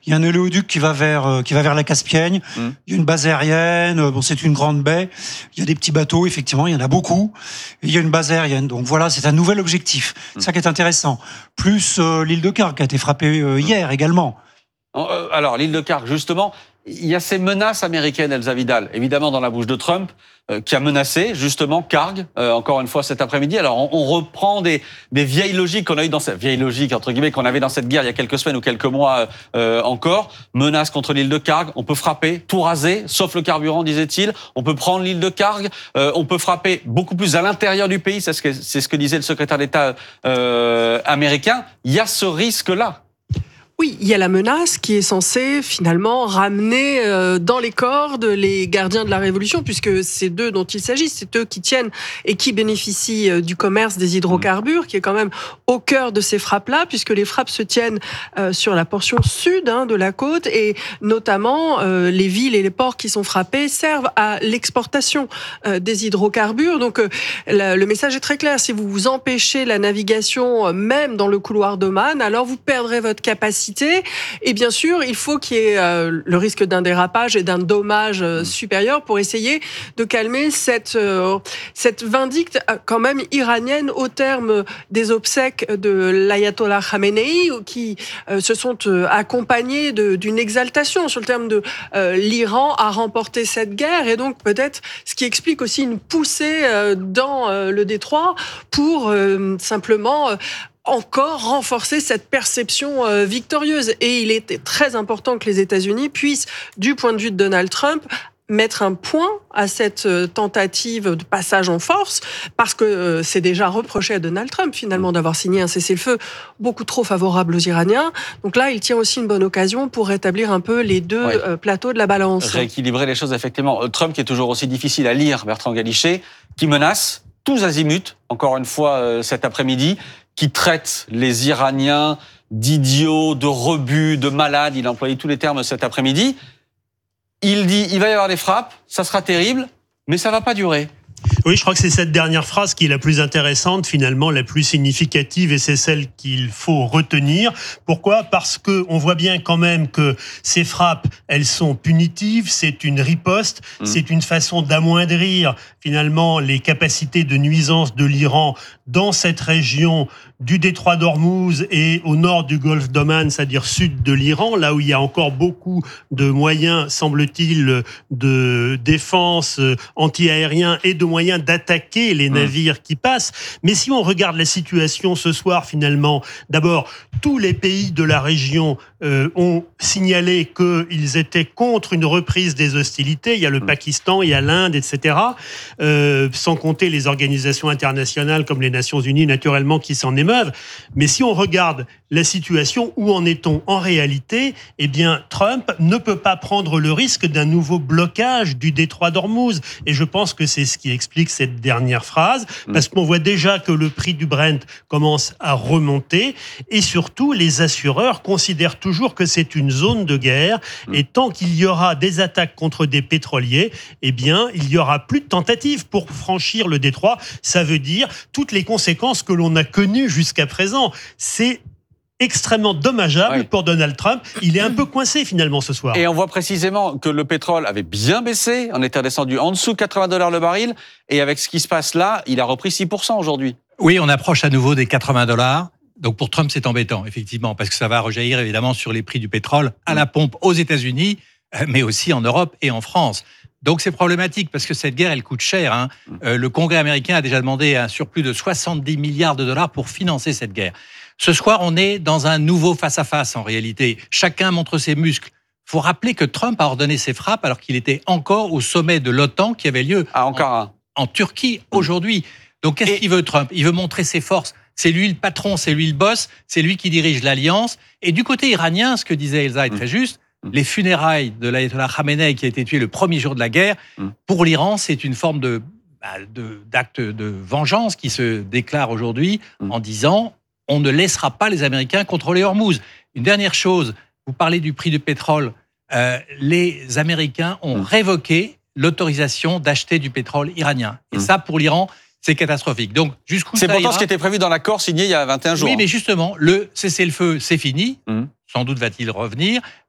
Il y a un oléoduc qui va vers la Caspienne. Il y a une base aérienne. Bon, c'est une grande baie. Il y a des petits bateaux, effectivement, il y en a beaucoup. Et il y a une base aérienne. Donc voilà, c'est un nouvel objectif. C'est ça qui est intéressant. Plus l'île de Khark qui a été frappée hier également. Alors, l'île de Khark, justement, il y a ces menaces américaines, Elsa Vidal, évidemment dans la bouche de Trump, qui a menacé justement Khark, encore une fois cet après-midi. Alors, on reprend des vieilles logiques qu'on a eues dans cette vieille logique entre guillemets qu'on avait dans cette guerre il y a quelques semaines ou quelques mois encore. Menace contre l'île de Khark, on peut frapper, tout raser, sauf le carburant, disait-il. On peut prendre l'île de Khark, on peut frapper beaucoup plus à l'intérieur du pays. C'est ce que disait le secrétaire d'État américain. Il y a ce risque-là. Oui, il y a la menace qui est censée finalement ramener dans les cordes les gardiens de la Révolution, puisque c'est d'eux dont il s'agit, c'est eux qui tiennent et qui bénéficient du commerce des hydrocarbures, qui est quand même au cœur de ces frappes-là, puisque les frappes se tiennent sur la portion sud de la côte, et notamment les villes et les ports qui sont frappés servent à l'exportation des hydrocarbures. Donc le message est très clair, si vous vous empêchez la navigation même dans le couloir d'Oman, alors vous perdrez votre capacité. Et bien sûr, il faut qu'il y ait le risque d'un dérapage et d'un dommage supérieur pour essayer de calmer cette vindicte quand même iranienne au terme des obsèques de l'ayatollah Khamenei qui se sont accompagnées d'une exaltation sur le terme de l'Iran a remporté cette guerre, et donc peut-être ce qui explique aussi une poussée dans le détroit pour simplement encore renforcer cette perception victorieuse. Et il était très important que les États-Unis puissent, du point de vue de Donald Trump, mettre un point à cette tentative de passage en force, parce que c'est déjà reproché à Donald Trump, finalement, d'avoir signé un cessez-le-feu beaucoup trop favorable aux Iraniens. Donc là, il tient aussi une bonne occasion pour rétablir un peu les deux plateaux de la balance. Rééquilibrer les choses, effectivement. Trump, qui est toujours aussi difficile à lire, Bertrand Galichet, qui menace tous azimuts, encore une fois cet après-midi, qui traite les Iraniens d'idiots, de rebuts, de malades. Il a employé tous les termes cet après-midi. Il dit, il va y avoir des frappes, ça sera terrible, mais ça va pas durer. Oui, je crois que c'est cette dernière phrase qui est la plus intéressante, finalement, la plus significative, et c'est celle qu'il faut retenir. Pourquoi ? Parce que on voit bien quand même que ces frappes, elles sont punitives, c'est une riposte, c'est une façon d'amoindrir, finalement, les capacités de nuisance de l'Iran dans cette région du détroit d'Ormuz et au nord du golfe d'Oman, c'est-à-dire sud de l'Iran, là où il y a encore beaucoup de moyens, semble-t-il, de défense anti-aérien et de moyens d'attaquer les navires qui passent. Mais si on regarde la situation ce soir, finalement, d'abord, tous les pays de la région ont signalé qu'ils étaient contre une reprise des hostilités. Il y a le Pakistan, il y a l'Inde, etc. Sans compter les organisations internationales comme les Nations Unies, naturellement, qui s'en émeuvent. Mais si on regarde la situation, où en est-on en réalité ? Eh bien, Trump ne peut pas prendre le risque d'un nouveau blocage du détroit d'Ormuz. Et je pense que c'est ce qui explique cette dernière phrase, parce qu'on voit déjà que le prix du Brent commence à remonter, et surtout, les assureurs considèrent toujours que c'est une zone de guerre, et tant qu'il y aura des attaques contre des pétroliers, eh bien, il y aura plus de tentatives pour franchir le détroit. Ça veut dire toutes les conséquences que l'on a connues jusqu'à présent. C'est extrêmement dommageable pour Donald Trump. Il est un peu coincé finalement ce soir. Et on voit précisément que le pétrole avait bien baissé, on était redescendu en dessous de $80 le baril, et avec ce qui se passe là, il a repris 6% aujourd'hui. Oui, on approche à nouveau des $80. Donc pour Trump, c'est embêtant, effectivement, parce que ça va rejaillir évidemment sur les prix du pétrole à la pompe aux États-Unis, mais aussi en Europe et en France. Donc c'est problématique parce que cette guerre, elle coûte cher. Le Congrès américain a déjà demandé un surplus de 70 milliards de dollars pour financer cette guerre. Ce soir, on est dans un nouveau face-à-face en réalité. Chacun montre ses muscles. Il faut rappeler que Trump a ordonné ces frappes alors qu'il était encore au sommet de l'OTAN qui avait lieu en Turquie aujourd'hui. Donc qu'est-ce qu'il veut Trump ? Il veut montrer ses forces. C'est lui le patron, c'est lui le boss, c'est lui qui dirige l'alliance. Et du côté iranien, ce que disait Elsa est très juste, les funérailles de l'ayatollah Khamenei qui a été tué le premier jour de la guerre, pour l'Iran, c'est une forme d'acte de vengeance qui se déclare aujourd'hui en disant on ne laissera pas les Américains contrôler Hormuz. Une dernière chose, vous parlez du prix du pétrole. Les Américains ont révoqué l'autorisation d'acheter du pétrole iranien. Et ça, pour l'Iran, c'est catastrophique. Donc, jusqu'où c'est pourtant ce qui était prévu dans l'accord signé il y a 21 jours. Oui, mais justement, le cessez-le-feu, c'est fini. Sans doute va-t-il revenir.